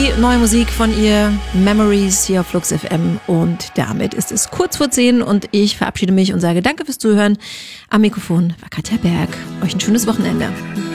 Neue Musik von ihr, Memories, hier auf Flux FM. Und damit ist es kurz vor 10 und ich verabschiede mich und sage danke fürs Zuhören. Am Mikrofon war Katja Berg. Euch ein schönes Wochenende.